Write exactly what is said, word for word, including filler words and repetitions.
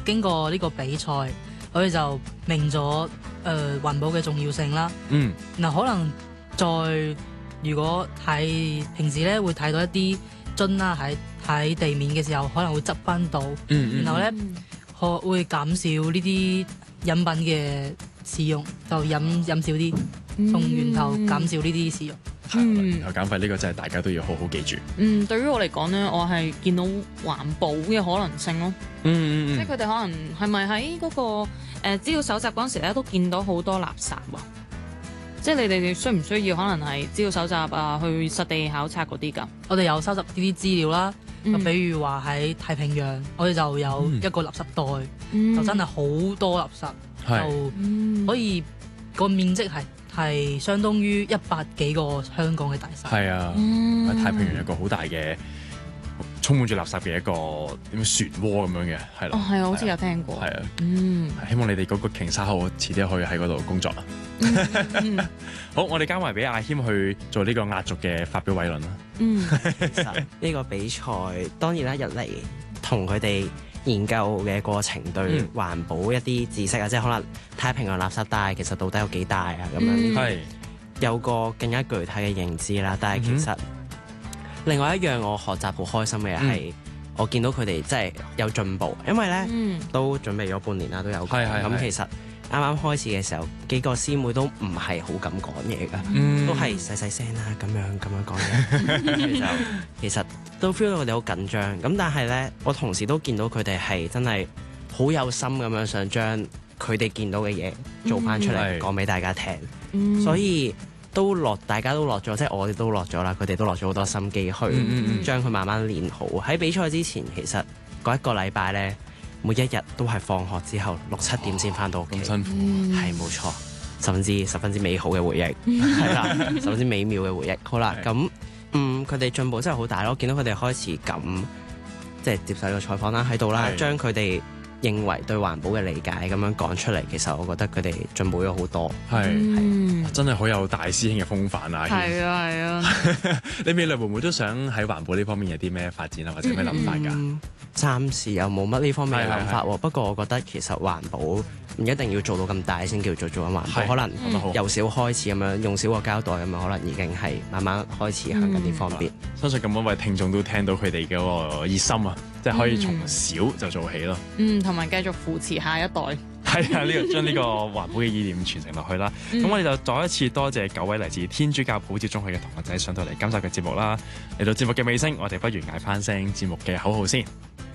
經過呢個比賽，我哋就明咗誒、呃、環保嘅重要性啦。 嗯， 嗱，可能再如果喺平時咧會睇到一啲樽啦喺喺地面嘅時候，可能會執翻到， 嗯嗯然後咧可會減少呢啲飲品嘅使用，就飲飲少啲，從源頭減少呢啲使用。 嗯然後減廢呢個真係大家都要好好記住。 嗯，對於我嚟講咧，我係見到環保嘅可能性咯。 嗯嗯即係佢哋可能係咪喺嗰個誒、呃、資料搜集嗰陣時咧，都見到好多垃圾喎。即係你哋需唔需要可能係資料搜集啊，去實地考察嗰啲㗎？ 我哋有收集呢啲資料啦，就、 嗯比如話喺太平洋，我哋就有一個垃圾袋， 嗯就真係好多垃圾， 係就嗯可以個面積係係相當於一百幾個香港嘅大細。 係啊， 嗯喺太平洋一個好大嘅充滿住垃圾嘅一個點漩渦咁樣嘅，係咯。 哦，係啊，好似有聽過。 係啊， 嗯， 希望你哋嗰個鯨鯊號遲啲可以喺嗰度工作啦。 嗯好，我哋交埋俾阿謙去做呢個壓軸嘅發表偉論啦。 嗯其實呢個比賽當然啦，入嚟同佢哋研究嘅過程對嗯環保一啲知識啊，即係可能太平洋垃圾帶其實到底有幾大啊咁樣嗯呢啲係有個更加具體嘅認知啦。但係其實另外一樣我學習好開心嘅係，我見到佢哋真係有進步，因為咧嗯都準備咗半年啦，都有講係係係咁。其實啱啱開始嘅時候，幾個師妹都唔係好敢講嘢㗎。 嗯都係細細聲啦，咁樣咁樣講嘢，跟住就其實都 feel 到佢哋好緊張。咁但係咧，我同時都見到佢哋係真係好有心咁樣想將佢哋見到嘅嘢做翻出嚟嗯講俾大家聽， 嗯所以都落大家都落咗，即係我哋都落咗啦，佢哋都落咗好多心機嗯去嗯嗯將佢慢慢練好。喺比賽之前，其實嗰一個禮拜咧，每一日都係放學之後六七點先翻到屋企， 咁辛苦， 嗯係冇錯。十分之十分之美好嘅回憶，係啦，十分之美妙嘅回憶。好啦， 係咁嗯，佢哋進步真係好大咯。見到佢哋開始咁即係接受呢個採訪啦，喺度啦係， 將佢哋認為對環保嘅理解咁樣講出嚟，其實我覺得佢哋進步咗好多。 係嗯真係好有大師兄嘅風範啊！謙係啊係啊， 你未來會唔會都想喺環保呢方面有啲咩發展啊，或者咩諗法㗎？ 嗯暫時又冇乜呢方面嘅諗法係係喎。不過我覺得其實環保唔一定要做到咁大先叫做做緊環係保，可能講得好由少開始咁樣用少個膠袋咁樣，可能已經係慢慢開始行緊呢方面。 相信咁多位聽眾都聽到佢哋嘅個熱心啊，即係可以從小就做起咯。 嗯，同埋繼續扶持下一代。 係啊，呢、個將呢個環保嘅意念傳承落去啦。咁、 嗯我哋就再一次多謝九位嚟自天主教普照中學嘅同學仔上到嚟今集嘅節目啦。嚟到節目嘅尾聲，我哋不如嗌翻聲節目嘅口號先。